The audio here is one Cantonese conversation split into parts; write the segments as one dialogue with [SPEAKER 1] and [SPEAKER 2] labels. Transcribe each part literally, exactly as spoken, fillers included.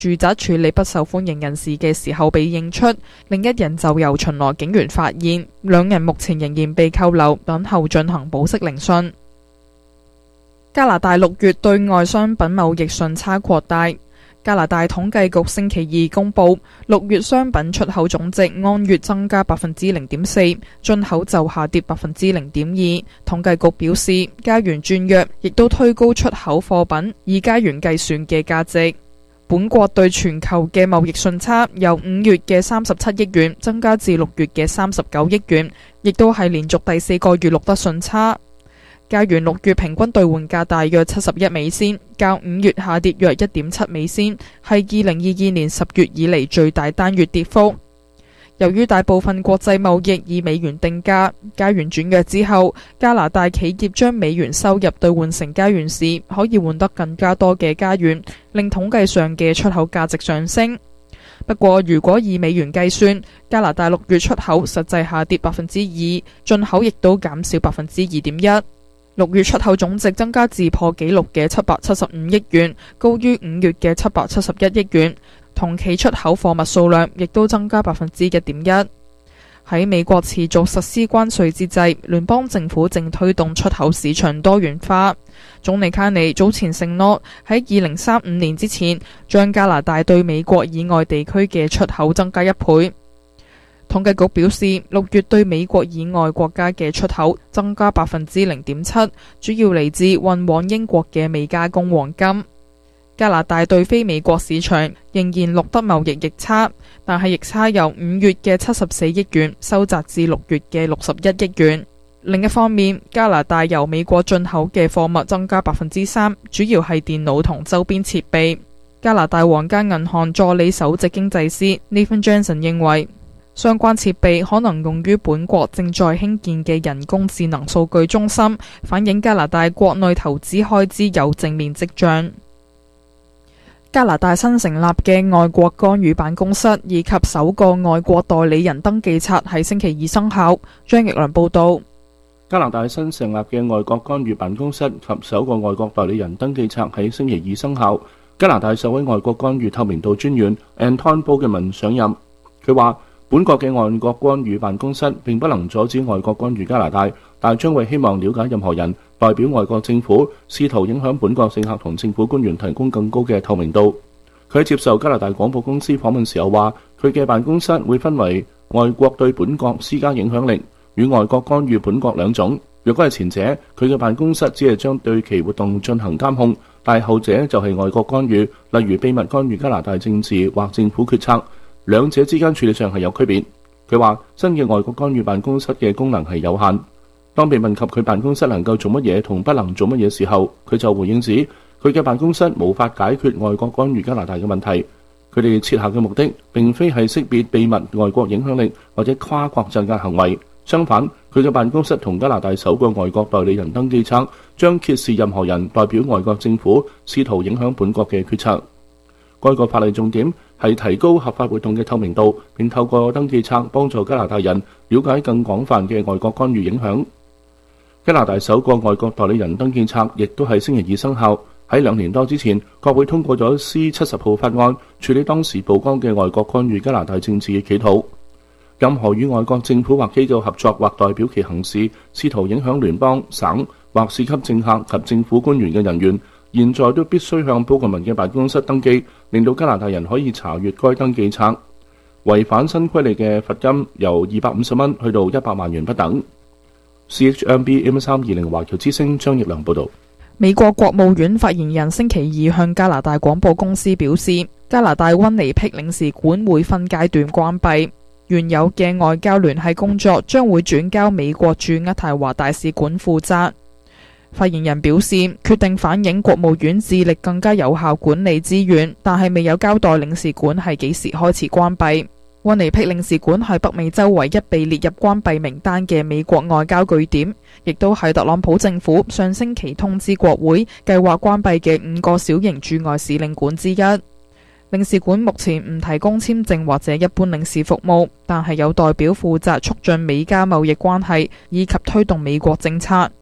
[SPEAKER 1] 住宅處理不受歡迎人士嘅時候被認出，另一人就由巡邏警員發現，兩人目前仍然被扣留，等候進行保釋聆訊。加拿大六月對外商品貿易順差擴大。加拿大統計局星期二公布，六月商品出口總值按月增加百分之零點四，進口就下跌百分之零點二。統計局表示，加元轉弱，亦都推高出口貨品以加元計算嘅價值。本國對全球嘅貿易順差由五月嘅三十七億元增加至六月嘅三十九億元，亦都係連續第四個月錄得順差。加元六月平均兌換價大約七十一美仙，較五月下跌約一點七美仙，係二零二二年十月以嚟最大單月跌幅。由於大部分國際貿易以美元定價，加元轉弱之後，加拿大企業將美元收入兌換成加元時，可以換得更加多嘅加元，令統計上嘅出口價值上升。不過，如果以美元計算，加拿大六月出口實際下跌百分之二，進口亦都減少百分之二點一。六月出口總值增加至破紀錄嘅七百七十五億元，高於五月嘅七百七十一億元。同期出口貨物數量亦都增加百分之一點一。喺美國持續實施關稅之際，聯邦政府正推動出口市場多元化。總理卡尼早前承諾喺二零三五年之前，將加拿大對美國以外地區嘅出口增加一倍。統計局表示，六月對美國以外國家嘅出口增加百分之零點七，主要嚟自運往英國嘅未加工黃金。加拿大對非美國市場仍然錄得貿易逆差，但係逆差由五月嘅七十四億元收窄至六月嘅六十一億元。另一方面，加拿大由美國進口嘅貨物增加百分之三，主要係電腦同周邊設備。加拿大皇家銀行助理首席經濟師 Nathan Johnson 認為，相關設備可能用於本國正在興建嘅人工智能數據中心，反映加拿大國內投資開支有正面跡象。加拿大新成立嘅外國干預辦公室以及首個外國代理人登記冊喺星期二生效。張奕良報道。
[SPEAKER 2] 加拿大新成立嘅外國干預辦公室及首個外國代理人登記冊喺星期二生效。加拿大首位外國干預透明度專員 Anton Bogeman 上任，佢話本國嘅外國干預辦公室並不能阻止外國干預加拿大，但將會希望了解任何人代表外國政府試圖影響本國政客同政府官員提供更高嘅透明度。佢喺接受加拿大廣播公司訪問時候話，佢嘅辦公室會分為外國對本國施加影響力與外國干預本國兩種。若果係前者，佢嘅辦公室只係將對其活動進行監控，但係後者就係外國干預，例如秘密干預加拿大政治或政府決策。兩者之間處理上係有區別。佢話新嘅外國干預辦公室嘅功能係有限。當被問及佢辦公室能夠做乜嘢同不能做乜嘢時候，佢就回應指佢嘅辦公室無法解決外國干預加拿大嘅問題。佢哋設下嘅目的並非係識別秘密外國影響力或者跨國鎮壓行為，相反，佢嘅辦公室同加拿大首個外國代理人登記冊將揭示任何人代表外國政府試圖影響本國嘅決策。該個法例重點係提高合法活動嘅透明度，並透過登記冊幫助加拿大人了解更廣泛嘅外國干預影響。加拿大首個外國代理人登記冊亦都係星期二生效。喺兩年多之前，國會通過咗 C 七十號法案，處理當時曝光嘅外國干預加拿大政治嘅企圖。任何與外國政府或機構合作或代表其行事，試圖影響聯邦、省或市級政客及政府官員嘅人員，現在都必須向波格文嘅辦公室登記，令到加拿大人可以查閱該登記冊。違反新規例嘅罰金由二百五十蚊去到一百萬元不等。C H M B M 三二零華僑之聲張奕良報導。
[SPEAKER 1] 美國國務院發言人星期二向加拿大廣播公司表示，加拿大溫尼碧領事館會分階段關閉，原有嘅外交聯繫工作將會轉交美國駐渥太華大使館負責。發言人表示，決定反映國務院致力更加有效管理資源，但係未有交代領事館係幾時開始關閉。溫尼碧領事館係北美洲唯一被列入關閉名單嘅美國外交據點，亦都係特朗普政府上星期通知國會計劃關閉嘅五個小型駐外使領館之一。領事館目前唔提供簽證或者一般領事服務，但係有代表負責促進美加貿易關係以及推動美國政策。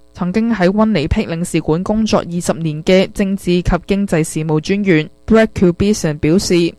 [SPEAKER 1] 曾經喺溫尼碧領事館工作二十年嘅政治及經濟事務專員 Brett Kubison 表示，